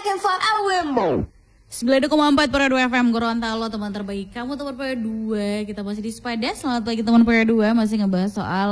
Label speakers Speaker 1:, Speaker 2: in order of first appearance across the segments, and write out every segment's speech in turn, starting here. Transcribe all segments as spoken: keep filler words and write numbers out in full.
Speaker 1: can fuck, I will more.
Speaker 2: sembilan puluh koma empat Pura dua F M Gorontalo, teman terbaik kamu, teman Pura dua. Kita masih di Sepeda. Selamat pagi teman Pura dua, masih ngebahas soal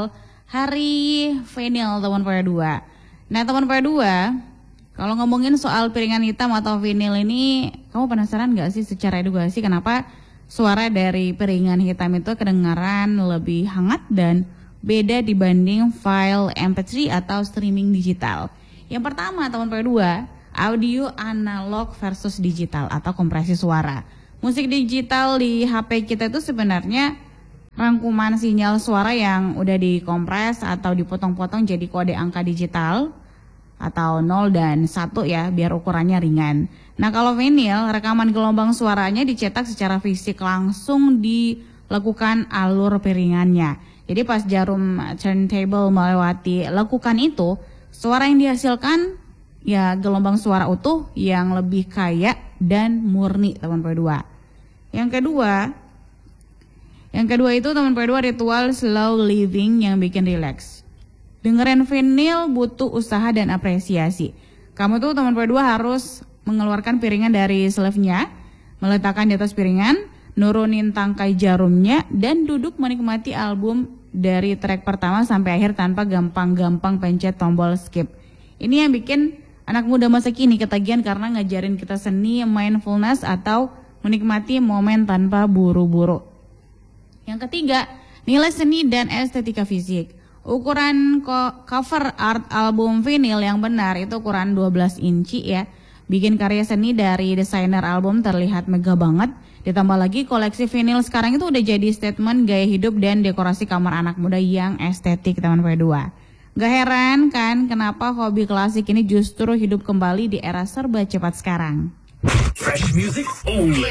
Speaker 2: hari vinyl teman Pura dua. Nah teman Pura dua, kalau ngomongin soal piringan hitam atau vinyl ini, kamu penasaran gak sih secara edukasi kenapa suara dari piringan hitam itu kedengaran lebih hangat dan beda dibanding file M P tiga atau streaming digital? Yang pertama teman Pura dua, audio analog versus digital atau kompresi suara. Musik digital di H P kita itu sebenarnya rangkuman sinyal suara yang udah dikompres atau dipotong-potong jadi kode angka digital atau nol dan satu ya, biar ukurannya ringan. Nah kalau vinyl, rekaman gelombang suaranya dicetak secara fisik langsung dilakukan alur piringannya. Jadi pas jarum turntable melewati lekukan itu, suara yang dihasilkan ya gelombang suara utuh yang lebih kaya dan murni teman P dua. Yang kedua, yang kedua itu teman P dua ritual slow living yang bikin relax. Dengerin vinyl butuh usaha dan apresiasi. Kamu tuh teman P dua harus mengeluarkan piringan dari sleeve-nya, meletakkan di atas piringan, nurunin tangkai jarumnya, dan duduk menikmati album dari track pertama sampai akhir tanpa gampang-gampang pencet tombol skip. Ini yang bikin anak muda masa kini ketagihan karena ngajarin kita seni mindfulness atau menikmati momen tanpa buru-buru. Yang ketiga, nilai seni dan estetika fisik. Ukuran cover art album vinyl yang benar itu ukuran dua belas inci ya. Bikin karya seni dari desainer album terlihat mega banget. Ditambah lagi koleksi vinyl sekarang itu udah jadi statement gaya hidup dan dekorasi kamar anak muda yang estetik teman P dua. Gak heran kan kenapa hobi klasik ini justru hidup kembali di era serba cepat sekarang.
Speaker 3: Fresh music only.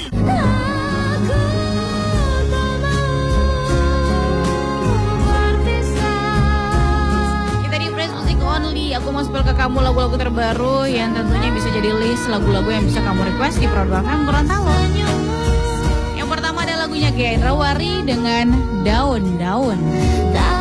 Speaker 2: Kita di Fresh Music Only. Aku mau spill ke kamu lagu-lagu terbaru yang tentunya bisa jadi list lagu-lagu yang bisa kamu request di Pura dua F M Gorontalo. Yang pertama ada lagunya Gendrawari dengan Daun-Daun.